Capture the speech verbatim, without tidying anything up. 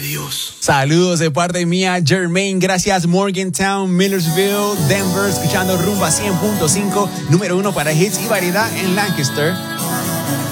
Dios. Saludos de parte mía, Jermaine. Gracias, Morgantown, Millersville, Denver. Escuchando Rumba cien punto cinco, número uno para hits y variedad en Lancaster.